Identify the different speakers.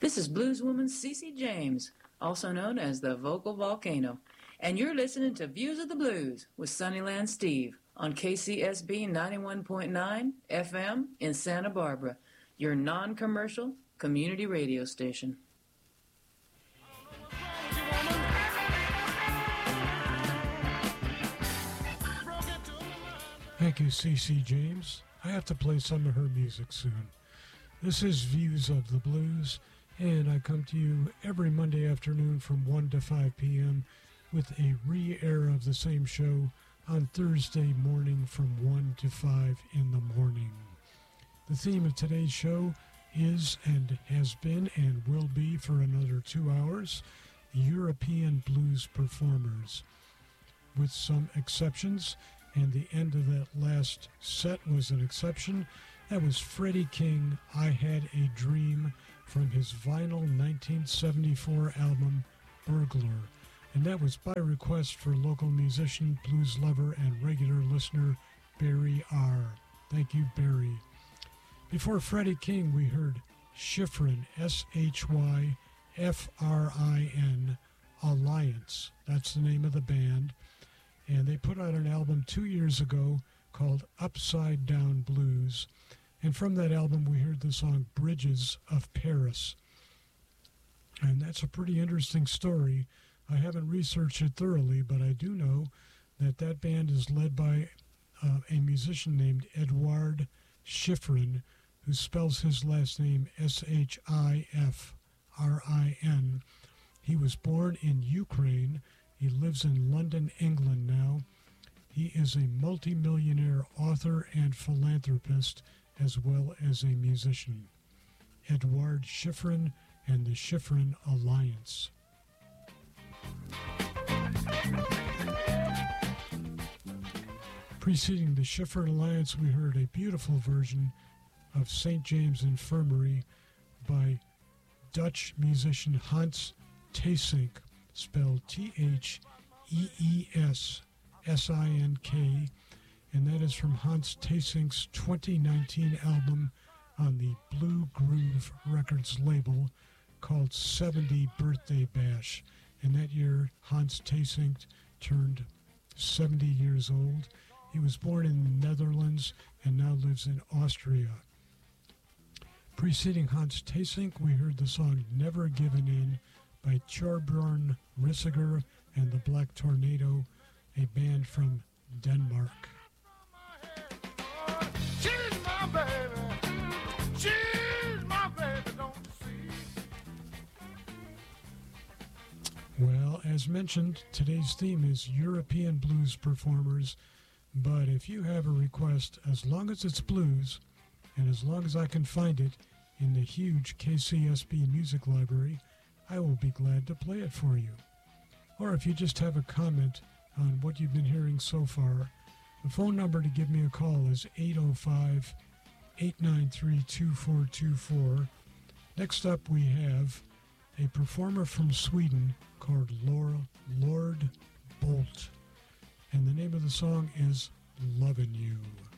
Speaker 1: This is blueswoman Cece James, also known as the Vocal Volcano, and you're listening to Views of the Blues with Sunnyland Steve on KCSB 91.9 FM in Santa Barbara, your non-commercial community radio station.
Speaker 2: Thank you, Cece James. I have to play some of her music soon. This is Views of the Blues, and I come to you every Monday afternoon from 1 to 5 p.m. with a re-air of the same show on Thursday morning from 1 to 5 in the morning. The theme of today's show is and has been and will be for another 2 hours, European blues performers. With some exceptions, and the end of that last set was an exception. That was Freddie King, I Had a Dream, from his vinyl 1974 album, Burglar. And that was by request for local musician, blues lover, and regular listener, Barry R. Thank you, Barry. Before Freddie King, we heard Shyfrin, S-H-Y-F-R-I-N, Alliance. That's the name of the band. And they put out an album 2 years ago called Upside Down Blues. And from that album, we heard the song Bridges of Paris. And that's a pretty interesting story. I haven't researched it thoroughly, but I do know that that band is led by a musician named Edouard Shyfrin, who spells his last name S-H-I-F-R-I-N. He was born in Ukraine. He lives in London, England now. He is a multimillionaire author and philanthropist, as well as a musician. Edouard Shyfrin and the Shyfrin Alliance. Preceding the Shyfrin Alliance, we heard a beautiful version of St. James Infirmary by Dutch musician Hans Theesink, spelled T-H-E-E-S-S-I-N-K, and that is from Hans Theesink's 2019 album on the Blue Groove Records label called 70 Birthday Bash. And that year, Hans Theesink turned 70 years old. He was born in the Netherlands and now lives in Austria. Preceding Hans Theesink, we heard the song Never Given In by Torbjørn Risager and the Black Tornado, a band from Denmark.
Speaker 3: She's my baby. She's my baby, don't you see?
Speaker 2: Well, as mentioned, today's theme is European blues performers, but if you have a request, as long as it's blues, and as long as I can find it in the huge KCSB music library, I will be glad to play it for you. Or if you just have a comment on what you've been hearing so far, the phone number to give me a call is 805-893-2424. Next up we have a performer from Sweden called Lord Bolt. And the name of the song is Lovin' You.